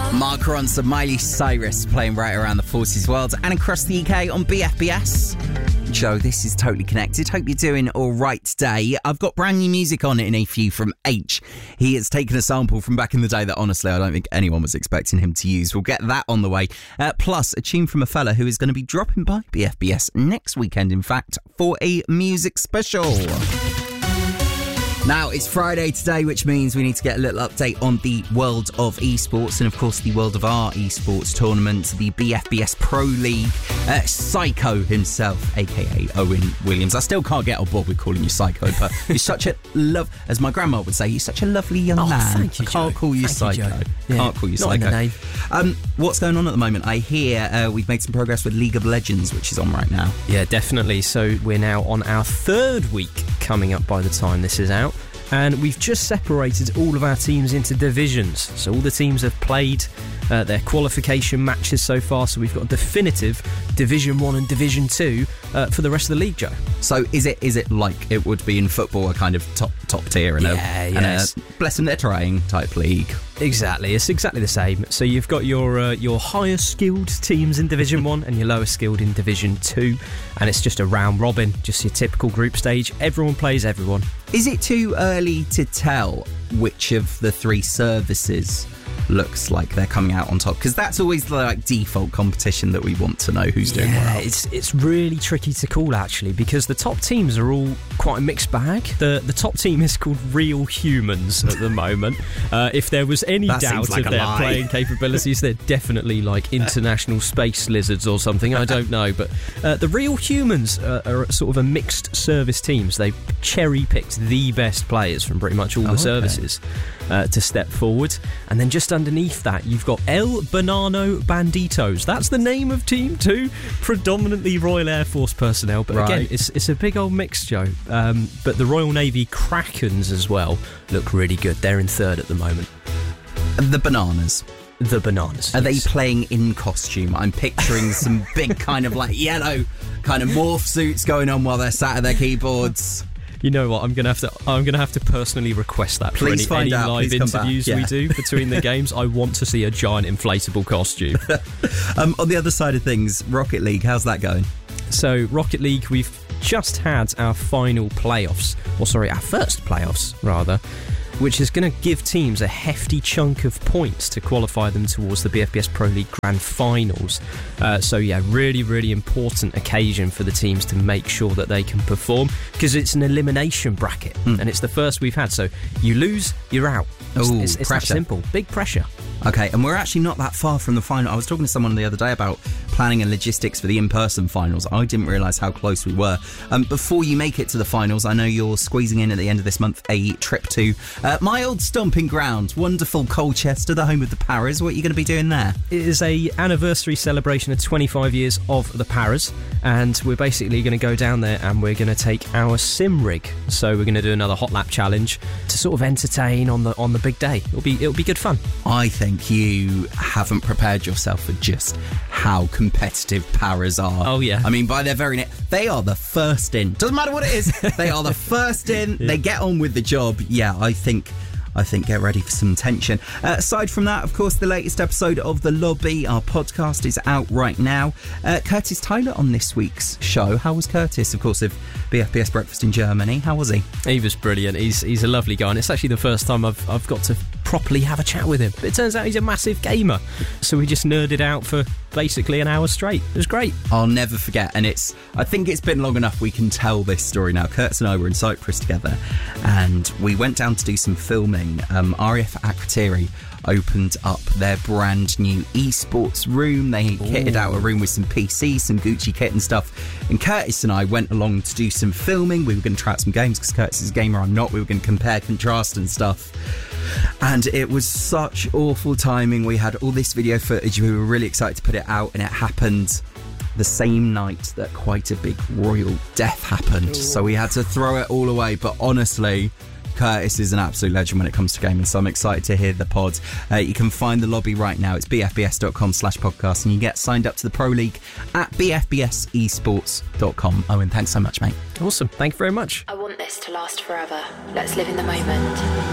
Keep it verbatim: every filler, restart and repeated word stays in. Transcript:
Mark Ronson, Miley Cyrus playing right around the forties world and across the U K on B F B S. Joe, this is Totally Connected. Hope you're doing all right today. I've got brand new music on it in a few from H. He has taken a sample from back in the day that honestly I don't think anyone was expecting him to use. We'll get that on the way. Uh, plus a tune from a fella who is going to be dropping by B F B S next weekend, in fact, for a music special. Now, it's Friday today, which means we need to get a little update on the world of esports and, of course, the world of our esports tournament, the B F B S Pro League. Uh, Psycho himself, a k a. Owen Williams. I still can't get on board with calling you Psycho, but you're such a love, as my grandma would say, you're such a lovely young oh, man. Thank you, I can't Joe. call you thank Psycho. You, yeah. Can't call you Not Psycho. in the name. Um, what's going on at the moment? I hear uh, we've made some progress with League of Legends, which is on right now. Yeah, definitely. So we're now on our third week coming up by the time this is out. And we've just separated all of our teams into divisions. So all the teams have played uh, their qualification matches so far. So we've got a definitive Division one and Division two uh, for the rest of the league, Joe. So is it is it like it would be in football, a kind of top top tier and, yeah, a, yes. and a bless them they're trying type league? Exactly, it's exactly the same. So you've got your uh, your higher skilled teams in Division one and your lower skilled in Division two, and it's just a round robin, just your typical group stage. Everyone plays everyone. Is it too early to tell which of the three services looks like they're coming out on top? Because that's always the like default competition that we want to know who's doing yeah, well. it's it's really tricky to call actually, because the top teams are all quite a mixed bag. The the top team is called Real Humans at the moment. Uh, if there was any That doubt like of their lie. playing capabilities, they're definitely like international space lizards or something. I don't know, but uh, the Real Humans uh, are sort of a mixed service team. So they cherry picked the best players from pretty much all Oh, the okay. services uh, to step forward, and then just underneath that you've got El Banano Banditos. That's the name of Team two, predominantly Royal Air Force personnel, but Right. again it's it's a big old mix, Joe. Um, but the Royal Navy Krakens as well look really good. They're in third at the moment. The Bananas. The Bananas. Are yes. they playing in costume? I'm picturing some big kind of like yellow kind of morph suits going on while they're sat at their keyboards. You know what? I'm gonna have to. I'm gonna have to personally request that Please for any, find any out. live Please come back. interviews Yeah. we do between the games. I want to see a giant inflatable costume. Um, on the other side of things, Rocket League, how's that going? So Rocket League, we've just had our final playoffs, or sorry, our first playoffs rather, which is going to give teams a hefty chunk of points to qualify them towards the B F B S Pro League Grand Finals. Uh, so yeah, really, really important occasion for the teams to make sure that they can perform, because it's an elimination bracket, Mm. and it's the first we've had. So you lose, you're out. It's, Ooh, it's, it's that pressure. simple. Big pressure. Okay, and we're actually not that far from the final. I was talking to someone the other day about planning and logistics for the in-person finals. I didn't realise how close we were. Um, before you make it to the finals, I know you're squeezing in at the end of this month a trip to uh, my old stomping ground, wonderful Colchester, the home of the Paras. What are you going to be doing there? It is a anniversary celebration of twenty-five years of the Paras, and we're basically going to go down there and we're going to take our sim rig. So we're going to do another hot lap challenge to sort of entertain on the on the big day. It'll be it'll be good fun. I think you haven't prepared yourself for just how competitive Paras are. Oh, yeah. I mean, by their very name, they are the first in. Doesn't matter what it is. They are the first in. Yeah. They get on with the job. Yeah, I think... I think get ready for some tension. Uh, aside from that, of course, the latest episode of The Lobby, our podcast, is out right now. Uh, Curtis Tyler on this week's show. How was Curtis, of course, of B F B S Breakfast in Germany? How was he? He was brilliant. He's he's a lovely guy, and it's actually the first time I've I've got to properly have a chat with him. But it turns out he's a massive gamer, so we just nerded out for basically an hour straight. It was great. I'll never forget, and it's I think it's been long enough we can tell this story now. Curtis and I were in Cyprus together, and we went down to do some filming. Um, R A F Akrotiri opened up their brand new esports room. They kitted out a room with some P Cs, some Gucci kit and stuff. And Curtis and I went along to do some filming. We were going to try out some games because Curtis is a gamer, I'm not. We were going to compare, contrast and stuff. And it was such awful timing. We had all this video footage. We were really excited to put it out, and it happened the same night that quite a big royal death happened. So we had to throw it all away. But honestly, Curtis is an absolute legend when it comes to gaming, so I'm excited to hear the pod. Uh, you can find The Lobby right now. It's bfbs.com slash podcast, and you get signed up to the Pro League at bfbsesports dot com. Owen, thanks so much, mate. Awesome. Thank you very much. I want this to last forever. Let's live in the moment.